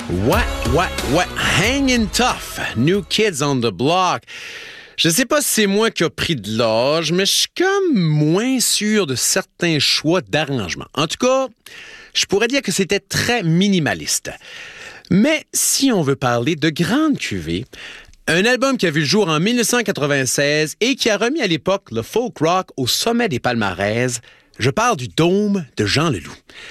Ouais. Hangin' tough. New Kids on the Block. Je sais pas si c'est moi qui a pris de l'âge, mais je suis comme moins sûr de certains choix d'arrangement. En tout cas, je pourrais dire que c'était très minimaliste. Mais si on veut parler de grande cuvée, un album qui a vu le jour en 1996 et qui a remis à l'époque le folk rock au sommet des palmarès, je parle du Dôme de Jean Leloup.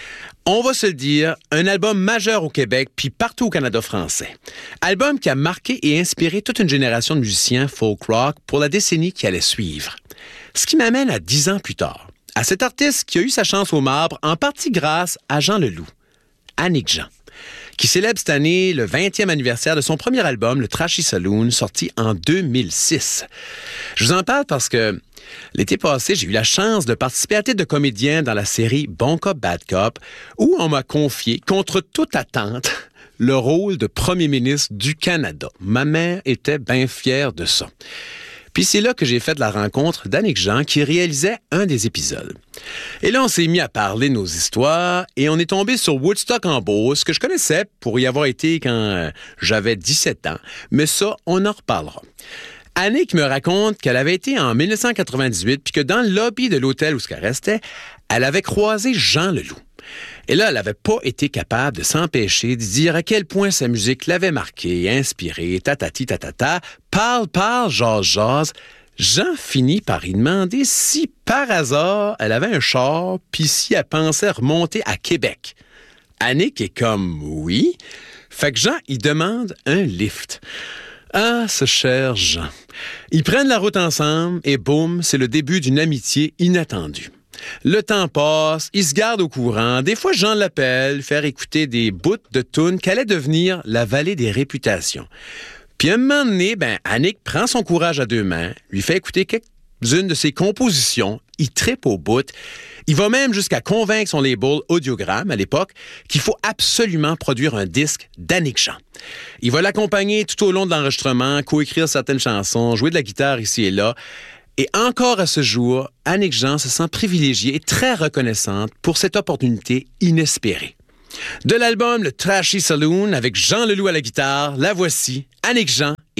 On va se le dire, un album majeur au Québec puis partout au Canada français. Album qui a marqué et inspiré toute une génération de musiciens folk rock pour la décennie qui allait suivre. Ce qui m'amène à 10 ans plus tard, à cet artiste qui a eu sa chance au marbre en partie grâce à Jean Leloup, Annick Jean, qui célèbre cette année le 20e anniversaire de son premier album, le Trashy Saloon, sorti en 2006. Je vous en parle parce que l'été passé, j'ai eu la chance de participer à titre de comédien dans la série Bon Cop, Bad Cop, où on m'a confié, contre toute attente, le rôle de premier ministre du Canada. Ma mère était bien fière de ça. Puis c'est là que j'ai fait la rencontre d'Annick Jean qui réalisait un des épisodes. Et là, on s'est mis à parler de nos histoires et on est tombé sur Woodstock en Beauce, que je connaissais pour y avoir été quand j'avais 17 ans. Mais ça, on en reparlera. Annick me raconte qu'elle avait été en 1998 puis que dans le lobby de l'hôtel où elle restait, elle avait croisé Jean Leloup. Et là, elle n'avait pas été capable de s'empêcher de dire à quel point sa musique l'avait marqué, inspiré, tatati tatata, parle, jase. Jean finit par y demander si, par hasard, elle avait un char, puis si elle pensait remonter à Québec. Annick est comme « oui ». Fait que Jean, il demande un lift. Ah, ce cher Jean. Ils prennent la route ensemble et boum, c'est le début d'une amitié inattendue. Le temps passe, ils se gardent au courant. Des fois, Jean l'appelle, faire écouter des bouts de tunes qu'allait devenir la vallée des réputations. Puis un moment donné, Annick prend son courage à deux mains, lui fait écouter quelques-unes de ses compositions, il trippe au bout. Il va même jusqu'à convaincre son label Audiogramme, à l'époque, qu'il faut absolument produire un disque d'Annick Jean. Il va l'accompagner tout au long de l'enregistrement, coécrire certaines chansons, jouer de la guitare ici et là. Et encore à ce jour, Annick Jean se sent privilégiée et très reconnaissante pour cette opportunité inespérée. De l'album Le Trashy Saloon avec Jean Leloup à la guitare, la voici, Annick Jean.